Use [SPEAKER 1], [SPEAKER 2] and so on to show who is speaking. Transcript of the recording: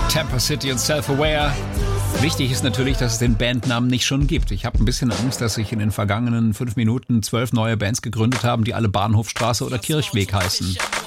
[SPEAKER 1] Tampa City und Self-Aware. Wichtig ist natürlich, dass es den Bandnamen nicht schon gibt. Ich habe ein bisschen Angst, dass sich in den vergangenen 5 Minuten 12 neue Bands gegründet haben, die alle Bahnhofstraße oder Kirchweg heißen.